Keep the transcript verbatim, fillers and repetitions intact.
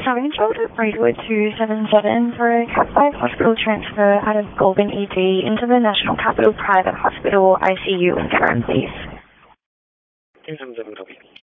Having trouble with Braidwood two seven seven for a Cat five hospital transfer out of Goulburn E D into the National Capital Private Hospital I C U in Durham, please. two seven seven, copy.